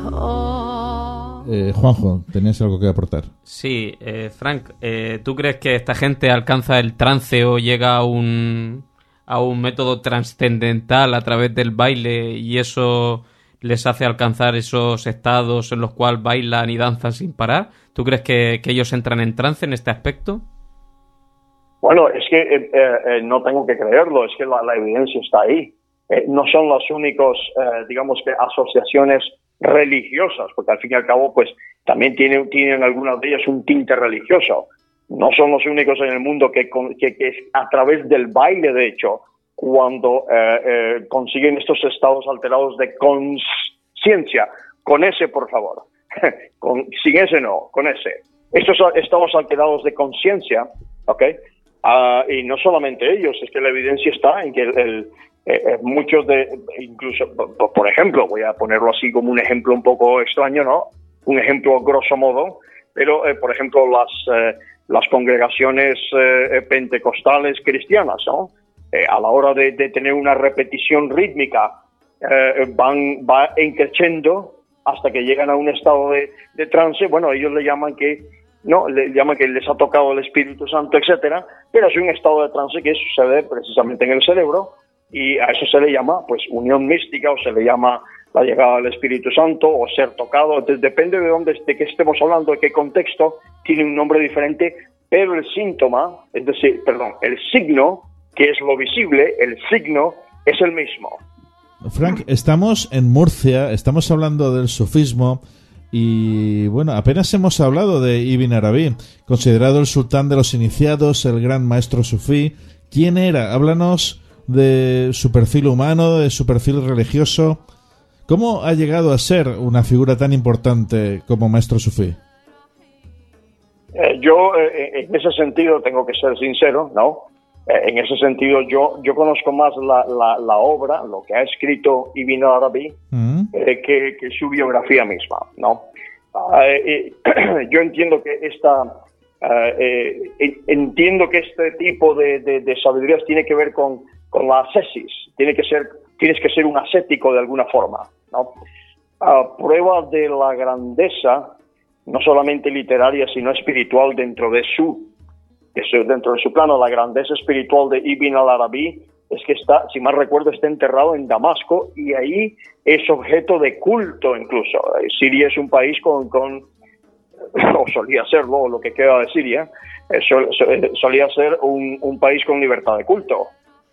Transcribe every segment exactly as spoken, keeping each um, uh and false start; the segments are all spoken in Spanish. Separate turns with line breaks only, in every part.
Eh, Juanjo, ¿tenías algo que aportar?
Sí, eh, Frank, eh, ¿tú crees que esta gente alcanza el trance o llega a un, a un método trascendental a través del baile y eso les hace alcanzar esos estados en los cuales bailan y danzan sin parar? ¿Tú crees que, que ellos entran en trance en este aspecto?
Bueno, es que eh, eh, no tengo que creerlo, es que la, la evidencia está ahí. Eh, no son los únicos, eh, digamos que asociaciones religiosas, porque al fin y al cabo, pues, también tienen, tienen algunas de ellas un tinte religioso. No son los únicos en el mundo que, que, que es a través del baile, de hecho, cuando eh, eh, consiguen estos estados alterados de conciencia. Con ese, por favor. con, sin ese no, con ese. Estos estados alterados de conciencia, ¿ok? Uh, y no solamente ellos, es que la evidencia está en que el... el Eh, muchos de, incluso, por, por ejemplo, voy a ponerlo así como un ejemplo un poco extraño, ¿no? Un ejemplo grosso modo, pero, eh, por ejemplo, las eh, las congregaciones eh, pentecostales cristianas, ¿no? Eh, a la hora de, de tener una repetición rítmica, eh, van va creciendo hasta que llegan a un estado de, de trance. Bueno, ellos le llaman que no, le llaman que les ha tocado el Espíritu Santo, etcétera, pero es un estado de trance que sucede precisamente en el cerebro. Y a eso se le llama, pues, unión mística, o se le llama la llegada del Espíritu Santo, o ser tocado. Entonces, depende de dónde, de qué estemos hablando, de qué contexto, tiene un nombre diferente, pero el síntoma, es decir, perdón, el signo, que es lo visible, el signo, es el mismo.
Frank, estamos en Murcia, estamos hablando del sufismo, y, bueno, apenas hemos hablado de Ibn Arabi, considerado el sultán de los iniciados, el gran maestro sufí. ¿Quién era? Háblanos de su perfil humano, de su perfil religioso. ¿Cómo ha llegado a ser una figura tan importante como maestro sufí?
Eh, yo, eh, en ese sentido, tengo que ser sincero, ¿no? Eh, en ese sentido, yo yo conozco más la, la, la obra, lo que ha escrito Ibn Arabi, ¿Mm? eh, que, que su biografía misma, ¿no? Eh, eh, yo entiendo que esta... Uh, eh, entiendo que este tipo de, de, de sabidurías tiene que ver con con la ascesis, tiene que ser, tienes que ser un ascético de alguna forma, ¿no? A prueba de la grandeza, no solamente literaria, sino espiritual dentro de su, de su, dentro de su plano, la grandeza espiritual de Ibn al-Arabi es que está, si mal recuerdo, está enterrado en Damasco y ahí es objeto de culto incluso. Siria es un país con, con o solía serlo, o lo que queda de Siria, eh, sol, sol, solía ser un, un país con libertad de culto.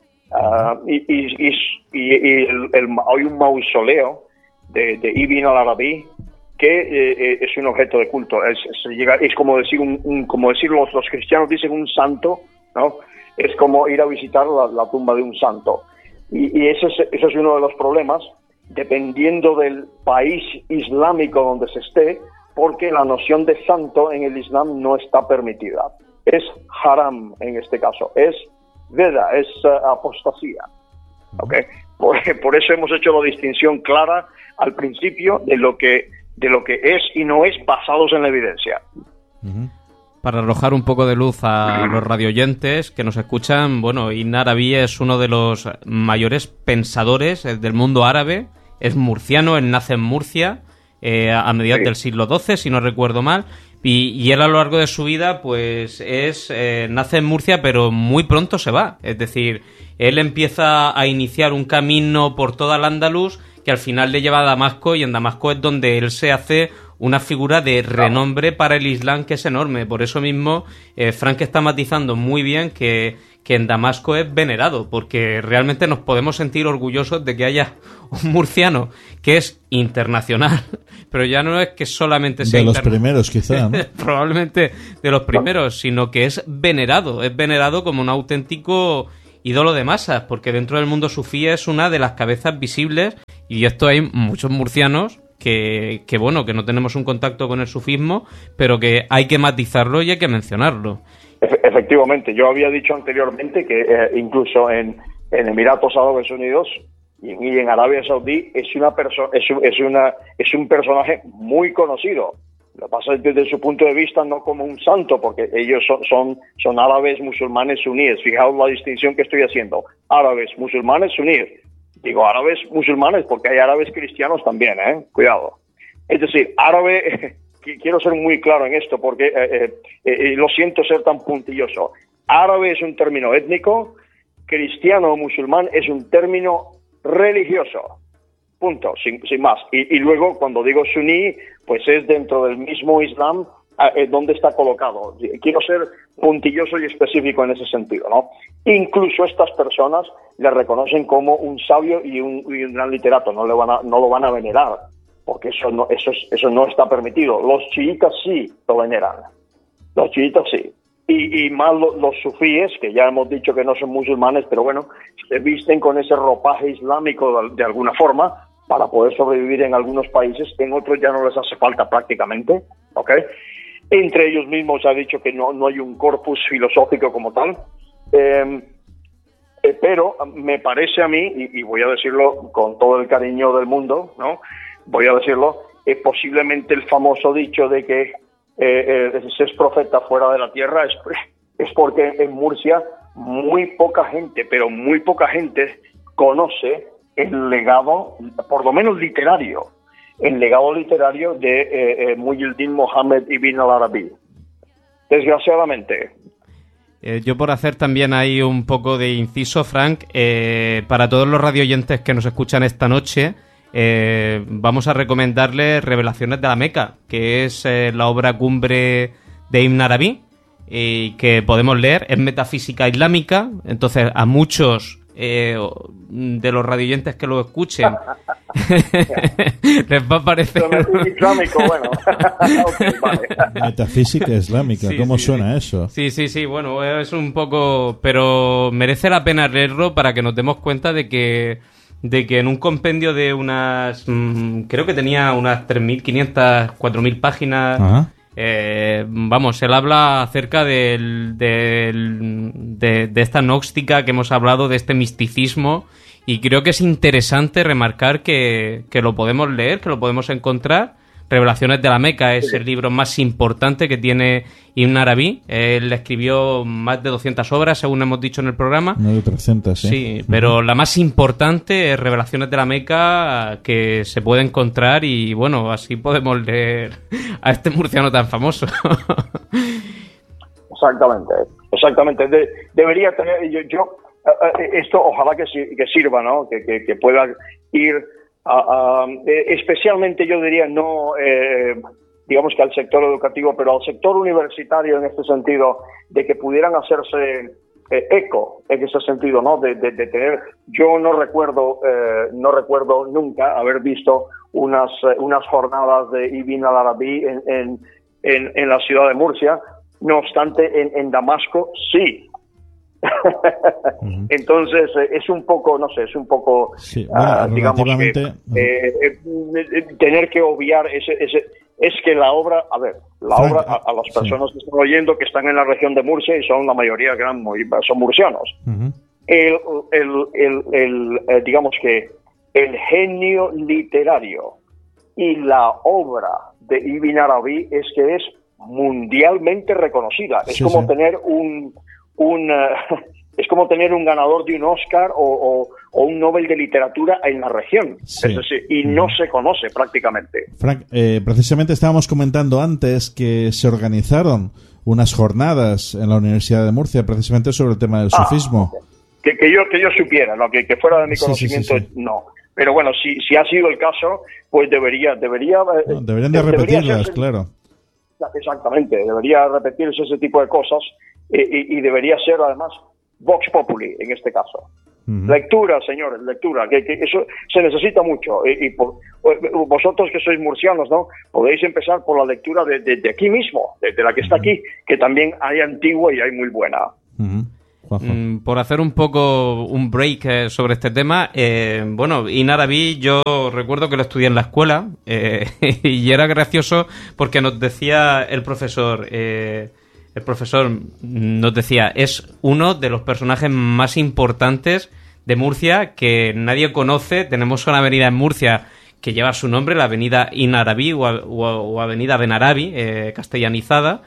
Uh, y y, y, y el, el, hay un mausoleo de, de Ibn al-Arabi que eh, es un objeto de culto. Es, es, llega, es como decir un, un como decir los, los cristianos dicen un santo, ¿no? Es como ir a visitar la, la tumba de un santo. Y, y ese, es, ese es uno de los problemas, dependiendo del país islámico donde se esté, porque la noción de santo en el Islam no está permitida. Es haram en este caso, es veda, es uh, apostasía. ¿Okay? Por, por eso hemos hecho la distinción clara al principio de lo que de lo que es y no es basados en la evidencia.
Uh-huh. Para arrojar un poco de luz a los radioyentes que nos escuchan, bueno, Ibn Arabi es uno de los mayores pensadores del mundo árabe, es murciano, él nace en Murcia eh, a mediados sí. del siglo doce, si no recuerdo mal. Y, y él a lo largo de su vida, pues, es eh, nace en Murcia, pero muy pronto se va. Es decir, él empieza a iniciar un camino por toda el Andaluz que al final le lleva a Damasco, y en Damasco es donde él se hace una figura de renombre para el Islam que es enorme. Por eso mismo, eh, Frank está matizando muy bien que, que en Damasco es venerado, porque realmente nos podemos sentir orgullosos de que haya un murciano que es internacional, pero ya no es que solamente sea
de los
interna-
primeros quizá, ¿no?
probablemente de los primeros, sino que es venerado, es venerado como un auténtico ídolo de masas, porque dentro del mundo sufí es una de las cabezas visibles, y esto hay muchos murcianos que, que bueno, que no tenemos un contacto con el sufismo, pero que hay que matizarlo y hay que mencionarlo.
Efectivamente, yo había dicho anteriormente que eh, incluso en, en Emiratos Árabes Unidos y, y en Arabia Saudí es una perso- es, es una es un personaje muy conocido. Lo pasa desde su punto de vista no como un santo, porque ellos son son, son árabes musulmanes suníes. Fijaos la distinción que estoy haciendo: árabes musulmanes suníes. Digo árabes musulmanes porque hay árabes cristianos también, ¿eh? Cuidado. Es decir, árabe, quiero ser muy claro en esto porque eh, eh, eh, lo siento ser tan puntilloso. Árabe es un término étnico, cristiano o musulmán es un término religioso. Punto, sin, sin más. Y, y luego, cuando digo suní, pues es dentro del mismo Islam eh, donde está colocado. Quiero ser puntilloso y específico en ese sentido, ¿no? Incluso estas personas le reconocen como un sabio y un, y un gran literato, no le van a, no lo van a venerar, porque eso no, eso, eso no está permitido. Los chiitas sí lo veneran, los chiitas sí. Y, y más lo, los sufíes, que ya hemos dicho que no son musulmanes, pero bueno, se visten con ese ropaje islámico de, de alguna forma para poder sobrevivir en algunos países, en otros ya no les hace falta prácticamente, ¿ok? Entre ellos mismos se ha dicho que no, no hay un corpus filosófico como tal, eh, eh, pero me parece a mí, y, y voy a decirlo con todo el cariño del mundo, ¿no? Voy a decirlo, es eh, posiblemente el famoso dicho de que eh, eh, si es profeta fuera de la tierra, es, es porque en Murcia muy poca gente, pero muy poca gente conoce el legado, por lo menos literario, el legado literario de eh, eh, Muhyiddin Mohammed Ibn al-Arabi. Desgraciadamente.
Eh, yo por hacer también ahí un poco de inciso, Frank, eh, para todos los radioyentes que nos escuchan esta noche, eh, vamos a recomendarles Revelaciones de la Meca, que es eh, la obra cumbre de Ibn Arabi, y que podemos leer, es metafísica islámica, entonces a muchos eh, de los radioyentes que lo escuchen les va a parecer
islámico, bueno. Okay, vale.
Metafísica islámica, sí, ¿cómo
sí,
suena
sí.
eso?
Sí, sí, sí, bueno, es un poco, pero merece la pena leerlo para que nos demos cuenta de que de que en un compendio de unas, mmm, creo que tenía unas tres mil quinientas, cuatro mil páginas. Ajá. Eh, vamos, él habla acerca del, del, de, de esta gnóstica que hemos hablado, de este misticismo, y creo que es interesante remarcar que, que lo podemos leer, que lo podemos encontrar. Revelaciones de la Meca es el libro más importante que tiene Ibn Arabi. Él escribió más de doscientas obras, según hemos dicho en el programa.
Más de trescientas, sí.
Sí, pero uh-huh. La más importante es Revelaciones de la Meca, que se puede encontrar, y bueno, así podemos leer a este murciano tan famoso.
Exactamente, exactamente. De, debería tener, yo, yo esto ojalá que, que sirva, ¿no? Que, que, que pueda ir... Uh, uh, especialmente yo diría no eh, digamos que al sector educativo, pero al sector universitario en este sentido, de que pudieran hacerse eh, eco en ese sentido, ¿no? De, de, de tener, yo no recuerdo eh, no recuerdo nunca haber visto unas eh, unas jornadas de Ibn al-Arabi en, en, en, en la ciudad de Murcia. No obstante, en, en Damasco sí. Uh-huh. Entonces eh, es un poco, no sé, es un poco,
sí, bueno,
uh, digamos que uh-huh. eh, eh, tener que obviar ese, ese, es que la obra, a ver, la Frank, obra a, a las personas sí. que están oyendo, que están en la región de Murcia, y son la mayoría gran, son murcianos, uh-huh. el, el, el, el eh, digamos que el genio literario y la obra de Ibn Arabi es que es mundialmente reconocida. Es sí, como sí. tener un Un, uh, es como tener un ganador de un Oscar o, o, o un Nobel de literatura en la región.
Sí.
Es decir, y no se conoce prácticamente.
Frank, eh, precisamente estábamos comentando antes que se organizaron unas jornadas en la Universidad de Murcia precisamente sobre el tema del sufismo.
Ah, que, que yo que yo supiera, ¿no? que, que fuera de mi conocimiento, sí, sí, sí, sí. no. Pero bueno, si, si ha sido el caso, pues debería... debería
no, deberían de repetirlas, debería ser, claro.
Exactamente, debería repetirse ese tipo de cosas. Y, y debería ser además Vox Populi en este caso. Uh-huh. Lectura, señores, lectura, que, que eso se necesita mucho. Y, y por, vosotros que sois murcianos, ¿no? Podéis empezar por la lectura de, de, de aquí mismo, de, de la que está uh-huh. aquí, que también hay antigua y hay muy buena.
Uh-huh. Mm, por hacer un poco un break eh, sobre este tema, eh, bueno, Ibn Arabi yo recuerdo que lo estudié en la escuela eh, y era gracioso porque nos decía el profesor... Eh, El profesor nos decía, es uno de los personajes más importantes de Murcia que nadie conoce. Tenemos una avenida en Murcia que lleva su nombre, la avenida Ibn Arabi o, o, o avenida Ben Arabi, eh, castellanizada,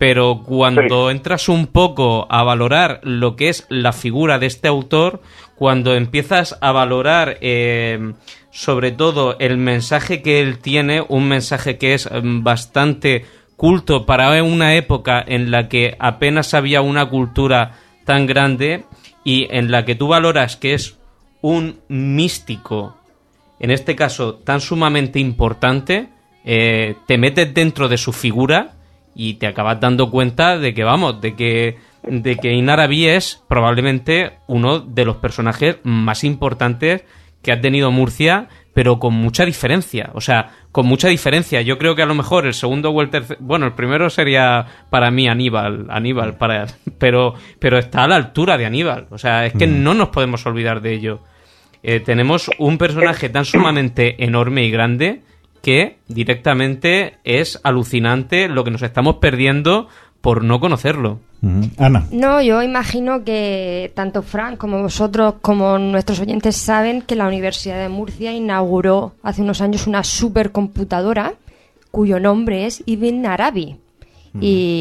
pero cuando sí. entras un poco a valorar lo que es la figura de este autor, cuando empiezas a valorar eh, sobre todo el mensaje que él tiene, un mensaje que es bastante culto para una época en la que apenas había una cultura tan grande y en la que tú valoras que es un místico, en este caso tan sumamente importante, eh, te metes dentro de su figura y te acabas dando cuenta de que, vamos, de que, de que Ibn Arabi es probablemente uno de los personajes más importantes que ha tenido Murcia, pero con mucha diferencia, o sea, con mucha diferencia. Yo creo que a lo mejor el segundo o el tercero, bueno, el primero sería para mí Aníbal, Aníbal, para, pero, pero está a la altura de Aníbal, o sea, es que mm. no nos podemos olvidar de ello. Eh, tenemos un personaje tan sumamente enorme y grande que directamente es alucinante lo que nos estamos perdiendo por no conocerlo.
Uh-huh. Ana.
No, yo imagino que tanto Frank como vosotros, como nuestros oyentes, saben que la Universidad de Murcia inauguró hace unos años una supercomputadora cuyo nombre es Ibn Arabi. Uh-huh.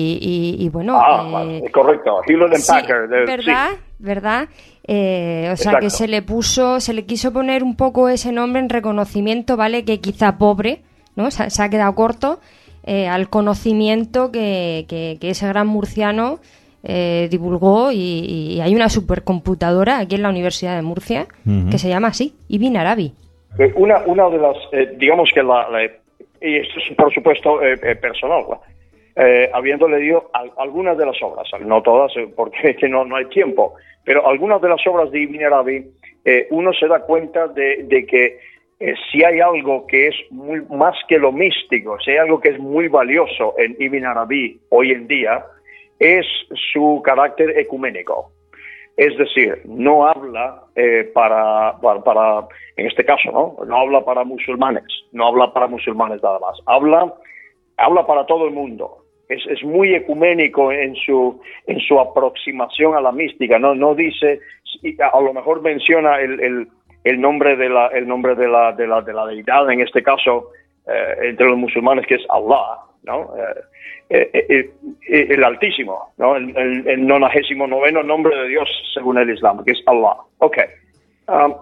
Y, y, y bueno...
Ah, eh, correcto. Hewlett and Packard.
Sí, ¿verdad? Sí. ¿Verdad? Eh, o sea,
Exacto.
que se le puso, se le quiso poner un poco ese nombre en reconocimiento, ¿vale? Que quizá pobre, ¿no? Se, se ha quedado corto. Eh, al conocimiento que, que, que ese gran murciano eh, divulgó y, y hay una supercomputadora aquí en la Universidad de Murcia uh-huh. que se llama así, Ibn Arabi.
Una, una de las, eh, digamos que la, la, y esto es por supuesto eh, eh, personal, eh, habiendo leído al, algunas de las obras, no todas eh, porque que no, no hay tiempo, pero algunas de las obras de Ibn Arabi, eh, uno se da cuenta de, de que Eh, si hay algo que es muy más que lo místico, si hay algo que es muy valioso en Ibn Arabi hoy en día, es su carácter ecuménico. Es decir, no habla eh, para, para, para, en este caso, ¿no? No habla para musulmanes, no habla para musulmanes nada más, habla, habla para todo el mundo. Es, es muy ecuménico en su, en su aproximación a la mística, no, no dice, a lo mejor menciona el, el el nombre de la el nombre de la de la de la deidad, en este caso eh, entre los musulmanes, que es Allah, ¿no? Eh, eh, eh, eh, el Altísimo, ¿no? El, el, el nonagésimo noveno nombre de Dios según el Islam, que es Allah. Okay. Um,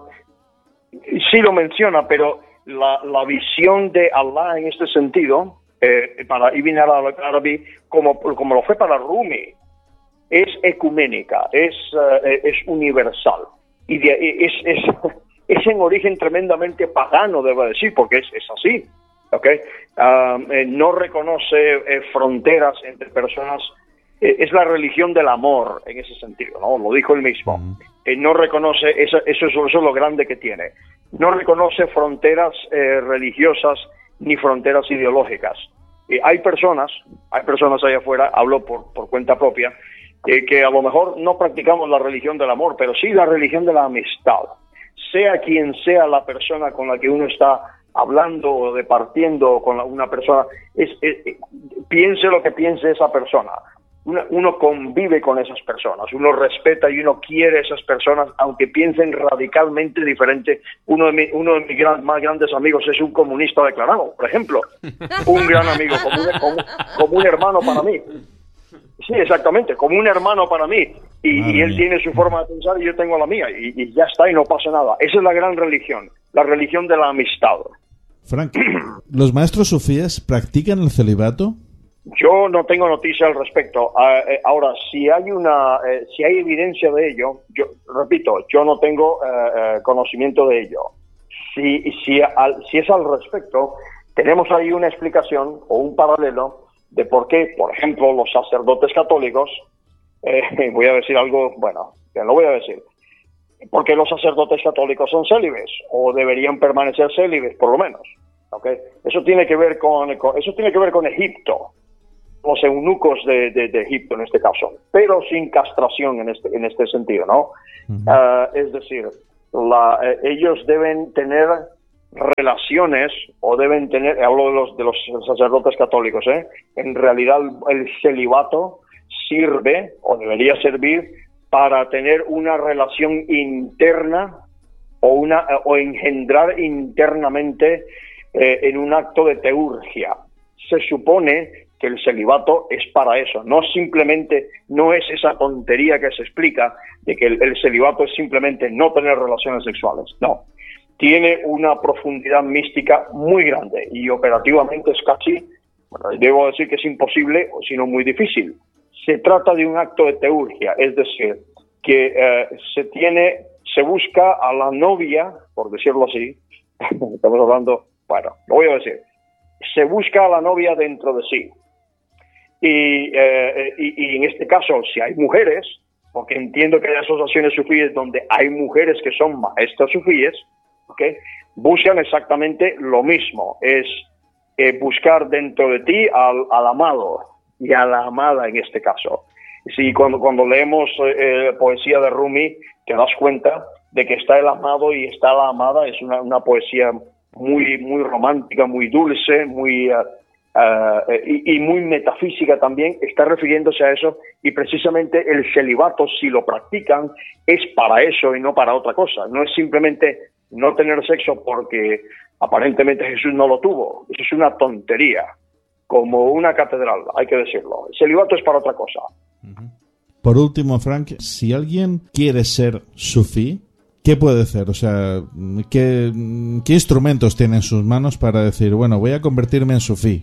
sí lo menciona, pero la, la visión de Allah en este sentido, eh, para Ibn Arabi, como, como lo fue para Rumi, es ecuménica, es, uh, es universal. Y de, es, es, es en origen tremendamente pagano, debo decir, porque es, es así. ¿Okay? Uh, eh, no reconoce eh, fronteras entre personas. Eh, es la religión del amor en ese sentido, ¿no? Lo dijo él mismo. Uh-huh. Eh, no reconoce, eso, eso, es, eso es lo grande que tiene. No reconoce fronteras eh, religiosas ni fronteras ideológicas. Eh, hay personas, hay personas allá afuera, hablo por, por cuenta propia, eh, que a lo mejor no practicamos la religión del amor, pero sí la religión de la amistad. Sea quien sea la persona con la que uno está hablando o departiendo con la, una persona, es, es, es, piense lo que piense esa persona. Uno, uno convive con esas personas, uno respeta y uno quiere a esas personas, aunque piensen radicalmente diferente. Uno de, mi, uno de mis gran, más grandes amigos es un comunista declarado, por ejemplo. Un gran amigo, como un, como, como un hermano para mí. Sí, exactamente, como un hermano para mí. Y, y él tiene su forma de pensar y yo tengo la mía. Y, y ya está, y no pasa nada. Esa es la gran religión, la religión de la amistad.
Frank, ¿los maestros sufíes practican el celibato?
Yo no tengo noticia al respecto. Uh, eh, ahora, si hay una, eh, si hay evidencia de ello, yo repito, yo no tengo uh, uh, conocimiento de ello. Si, si, al, si es al respecto, tenemos ahí una explicación o un paralelo de por qué, por ejemplo, los sacerdotes católicos, eh, voy a decir algo, bueno, ya lo voy a decir, porque los sacerdotes católicos son célibes o deberían permanecer célibes, por lo menos. ¿Okay? Eso tiene que ver con, con eso tiene que ver con Egipto, los eunucos de, de, de Egipto en este caso, pero sin castración en este en este sentido, ¿no? Uh-huh. Uh, es decir, la, eh, ellos deben tener relaciones o deben tener, hablo de los de los sacerdotes católicos, ¿eh? En realidad el celibato sirve o debería servir para tener una relación interna o una o engendrar internamente eh, en un acto de teurgia. se supone que el celibato es para eso, no simplemente, no es esa tontería que se explica de que el, el celibato es simplemente no tener relaciones sexuales, no. Tiene una profundidad mística muy grande y operativamente es casi, bueno, debo decir que es imposible, o sino muy difícil. Se trata de un acto de teurgia, es decir, que eh, se tiene, se busca a la novia, por decirlo así, estamos hablando, bueno, lo voy a decir, se busca a la novia dentro de sí. Y, eh, y, y en este caso, si hay mujeres, porque entiendo que hay asociaciones sufíes donde hay mujeres que son maestras sufíes, ¿okay? Buscan exactamente lo mismo, es eh, buscar dentro de ti al, al amado y a la amada en este caso. Sí, cuando, cuando leemos eh, poesía de Rumi, te das cuenta de que está el amado y está la amada, es una, una poesía muy, muy romántica, muy dulce, muy... Uh, Uh, y, y muy metafísica también, está refiriéndose a eso, y precisamente el celibato, si lo practican, es para eso y no para otra cosa. No es simplemente no tener sexo porque aparentemente Jesús no lo tuvo. Eso es una tontería, como una catedral, hay que decirlo. El celibato es para otra cosa.
Por último, Frank, si alguien quiere ser sufí, ¿qué puede hacer? O sea, ¿qué, qué instrumentos tiene en sus manos para decir, bueno, voy a convertirme en sufí?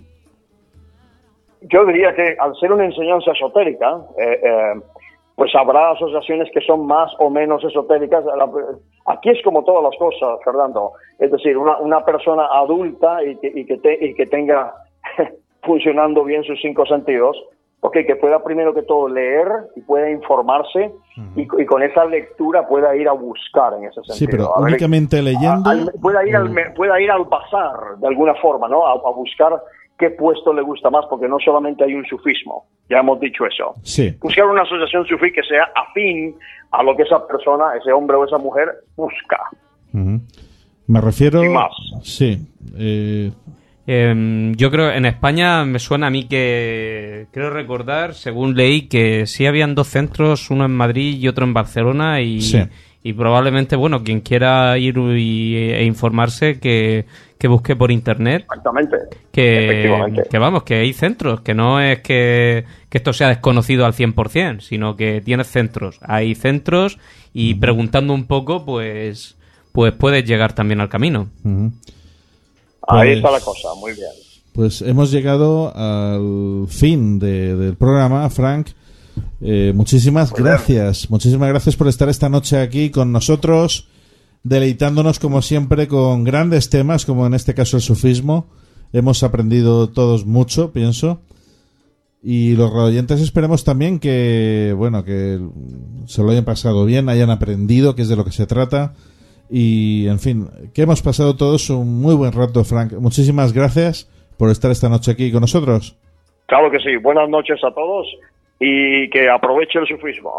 Yo diría que al ser una enseñanza esotérica, eh, eh, pues habrá asociaciones que son más o menos esotéricas. Aquí es como todas las cosas, Fernando. Es decir, una, una persona adulta y que, y que, te, y que tenga funcionando bien sus cinco sentidos, okay, que pueda primero que todo leer y pueda informarse, uh-huh. y, y con esa lectura pueda ir a buscar en ese sentido.
Sí, pero
a
únicamente
ver,
leyendo...
A, a, pueda, ir al, pueda ir al bazar, de alguna forma, ¿no? A, a buscar qué puesto le gusta más, porque no solamente hay un sufismo, ya hemos dicho eso.
Sí.
Buscar una asociación sufí que sea afín a lo que esa persona, ese hombre o esa mujer busca.
Uh-huh. Me refiero...
Sin más.
Sí. Eh...
Eh, yo creo, en España me suena a mí que, creo recordar, según leí, que sí habían dos centros, uno en Madrid y otro en Barcelona, y,
sí.
y probablemente, bueno, quien quiera ir y, e informarse, que, que busque por internet.
Exactamente.
Que, que vamos, que hay centros, que no es que, que esto sea desconocido al cien por ciento, sino que tienes centros. Hay centros y uh-huh. preguntando un poco, pues, pues puedes llegar también al camino.
Uh-huh.
Pues, ahí está la cosa, muy bien.
Pues hemos llegado al fin de, del programa, Frank. Eh, muchísimas muy gracias, bien. muchísimas gracias por estar esta noche aquí con nosotros, deleitándonos como siempre con grandes temas, como en este caso el sufismo. Hemos aprendido todos mucho, pienso. Y los radioyentes esperemos también que, bueno, que se lo hayan pasado bien, hayan aprendido, que es de lo que se trata. Y, en fin, que hemos pasado todos un muy buen rato, Frank. Muchísimas gracias por estar esta noche aquí con nosotros.
Claro que sí. Buenas noches a todos y que aproveche el sufismo.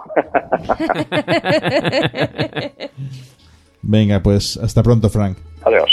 Venga, pues hasta pronto, Frank.
Adiós.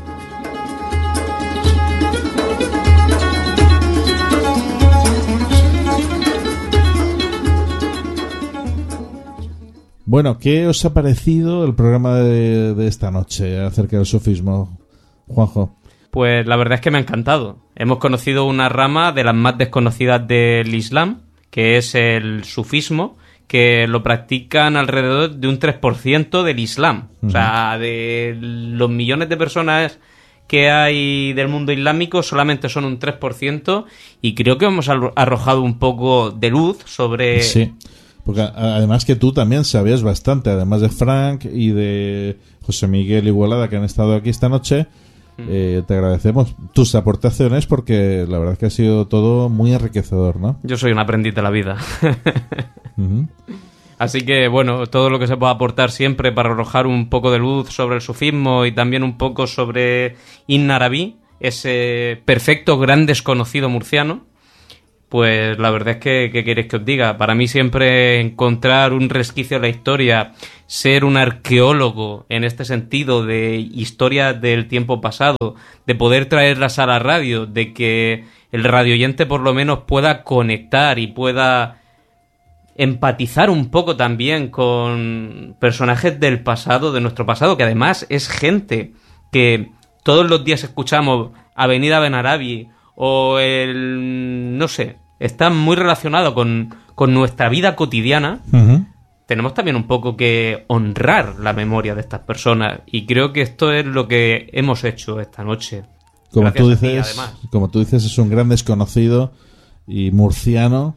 Bueno, ¿qué os ha parecido el programa de, de esta noche acerca del sufismo, Juanjo?
Pues la verdad es que me ha encantado. Hemos conocido una rama de las más desconocidas del Islam, que es el sufismo, que lo practican alrededor de un tres por ciento del Islam. Uh-huh. O sea, de los millones de personas que hay del mundo islámico, solamente son un tres por ciento, y creo que hemos arrojado un poco de luz sobre...
Sí. Porque además que tú también sabías bastante, además de Frank y de José Miguel Igualada, que han estado aquí esta noche. Mm. Eh, te agradecemos tus aportaciones porque la verdad es que ha sido todo muy enriquecedor, ¿no?
Yo soy un aprendiz de la vida.
Uh-huh.
Así que, bueno, todo lo que se pueda aportar siempre para arrojar un poco de luz sobre el sufismo y también un poco sobre Ibn Arabi, ese perfecto gran desconocido murciano. Pues la verdad es que, ¿qué queréis que os diga? Para mí siempre encontrar un resquicio de la historia, ser un arqueólogo en este sentido de historia del tiempo pasado, de poder traerlas a la radio, de que el radioyente por lo menos pueda conectar y pueda empatizar un poco también con personajes del pasado, de nuestro pasado, que además es gente que todos los días escuchamos Avenida Ben Arabi o el... no sé, está muy relacionado con, con nuestra vida cotidiana. Uh-huh. Tenemos también un poco que honrar la memoria de estas personas, y creo que esto es lo que hemos hecho esta noche.
Como tú dices, como tú dices, es un gran desconocido y murciano,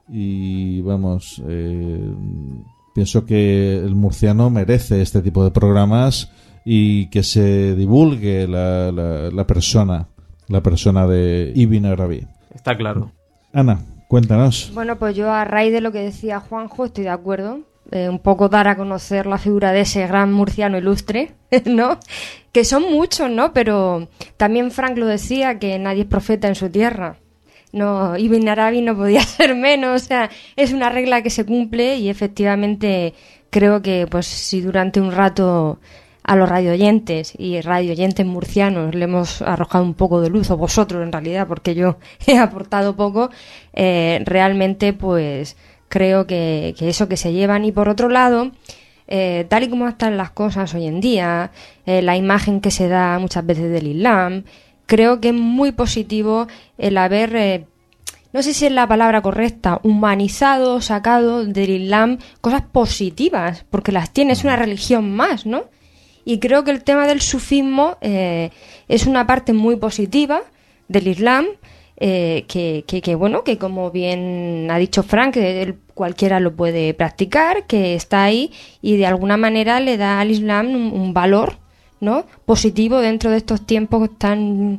y vamos, eh, pienso que el murciano merece este tipo de programas y que se divulgue la, la, la persona, la persona de Ibn Arabi.
Está claro.
Ana, cuéntanos.
Bueno, pues yo a raíz de lo que decía Juanjo estoy de acuerdo. Eh, un poco dar a conocer la figura de ese gran murciano ilustre, ¿no? Que son muchos, ¿no? Pero también Frank lo decía, que nadie es profeta en su tierra. No, Ibn Arabi no podía ser menos, o sea, es una regla que se cumple, y efectivamente creo que pues si durante un rato a los radioyentes y radioyentes murcianos le hemos arrojado un poco de luz, o vosotros en realidad, porque yo he aportado poco, eh, realmente pues creo que, que eso que se llevan. Y por otro lado, eh, tal y como están las cosas hoy en día, eh, la imagen que se da muchas veces del Islam, creo que es muy positivo el haber, eh, no sé si es la palabra correcta, humanizado, sacado del Islam cosas positivas, porque las tiene, es una religión más, ¿no? Y creo que el tema del sufismo eh, es una parte muy positiva del Islam, eh, que, que, que, bueno, que como bien ha dicho Frank, él, cualquiera lo puede practicar, que está ahí, y de alguna manera le da al Islam un, un valor, ¿no?, positivo dentro de estos tiempos tan,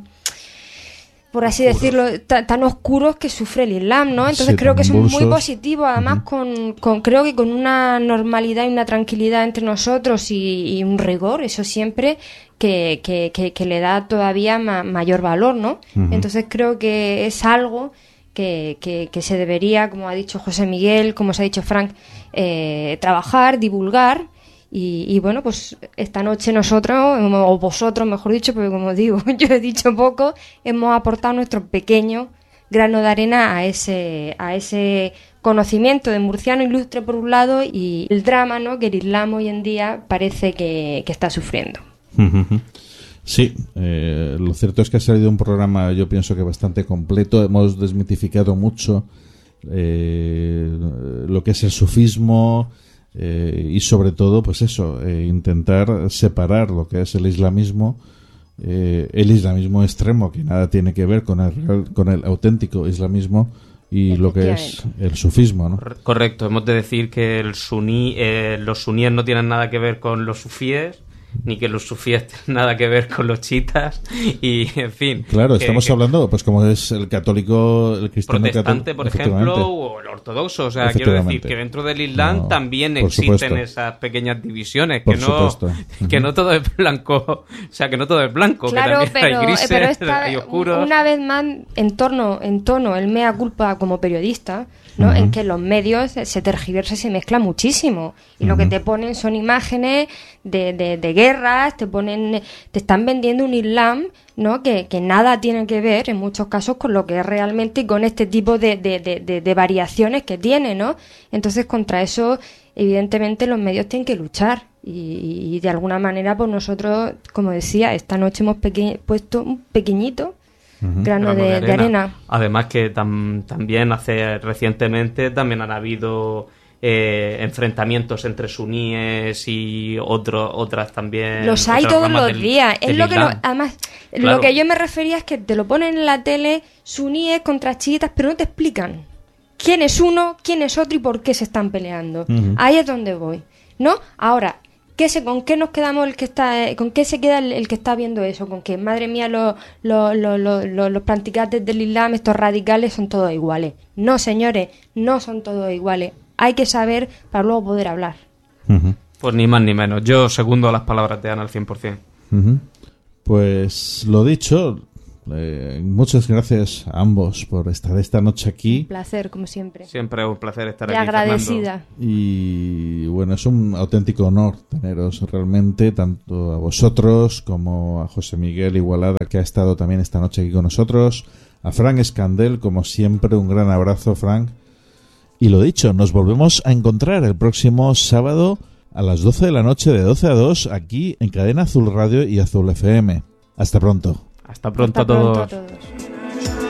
por así oscuros. decirlo, tan, tan oscuros que sufre el Islam, ¿no? Entonces sí, creo que es muy positivo, además uh-huh. con, con creo que con una normalidad y una tranquilidad entre nosotros, y, y un rigor, eso siempre, que, que, que, que le da todavía ma, mayor valor, ¿no? Uh-huh. Entonces creo que es algo que, que, que se debería, como ha dicho José Miguel, como se ha dicho Frank, eh, trabajar, divulgar. Y, y bueno, pues esta noche nosotros, o vosotros mejor dicho, porque como digo, yo he dicho poco, hemos aportado nuestro pequeño grano de arena a ese a ese conocimiento de murciano ilustre por un lado, y el drama, ¿no?, que el Islam hoy en día parece que, que está sufriendo.
Sí, eh, lo cierto es que ha salido un programa, yo pienso que bastante completo. Hemos desmitificado mucho eh, lo que es el sufismo, Eh, y sobre todo, pues eso, eh, intentar separar lo que es el islamismo, eh, el islamismo extremo, que nada tiene que ver con el real, con el auténtico islamismo, y lo que es el sufismo, ¿no?
Correcto, hemos de decir que el suní, eh, los suníes no tienen nada que ver con los sufíes, ni que los sufíes tienen nada que ver con los chiitas, y en fin.
Claro,
que,
estamos
que
hablando, pues como es el católico, el cristiano
protestante,
cató-
por ejemplo, o el ortodoxo. O sea, quiero decir que dentro del Islam no, también existen supuesto. esas pequeñas divisiones, que por no uh-huh. que no todo es blanco, o sea, que no todo es blanco,
claro,
que también
pero,
hay grises,
pero esta,
hay oscuros.
Una vez más, en torno, en tono, el mea culpa como periodista, ¿no? Uh-huh. En que los medios se tergiversa y se mezcla muchísimo, y uh-huh. lo que te ponen son imágenes de, de, de guerras, te ponen, te están vendiendo un Islam, ¿no?, que, que nada tiene que ver en muchos casos con lo que es realmente, y con este tipo de, de, de, de, de variaciones que tiene, ¿no? Entonces contra eso evidentemente los medios tienen que luchar, y, y de alguna manera pues nosotros, como decía, esta noche hemos peque- puesto un pequeñito Uh-huh. grano, grano de, de, arena. de arena.
Además que tam, también hace recientemente también han habido eh, enfrentamientos entre suníes y otro, otras también.
Los hay todos los del, días. Es lo que no, además claro. Lo que yo me refería es que te lo ponen en la tele, suníes contra chiitas, pero no te explican quién es uno, quién es otro y por qué se están peleando. Uh-huh. Ahí es donde voy, ¿no? Ahora, ¿Qué se, ¿con qué nos quedamos el que está, con qué se queda el, el que está viendo eso? Con que, madre mía, los, los, los, los, los, los practicantes del Islam, estos radicales, son todos iguales. No, señores, no son todos iguales. Hay que saber para luego poder hablar.
Uh-huh. Pues ni más ni menos. Yo segundo las palabras de Ana al cien por ciento.
Uh-huh. Pues lo dicho, eh, muchas gracias a ambos por estar esta noche aquí.
Un placer, como siempre.
Siempre es un placer estar
y
aquí,
agradecida.
Fernando.
Y bueno, es un auténtico honor teneros realmente, tanto a vosotros como a José Miguel Igualada, que ha estado también esta noche aquí con nosotros, a Frank Escandel, como siempre, un gran abrazo, Frank. Y lo dicho, nos volvemos a encontrar el próximo sábado a las doce de la noche, de doce a dos, aquí en Cadena Azul Radio y Azul F M. Hasta pronto.
Hasta pronto,
Hasta
a todos.
Pronto a todos.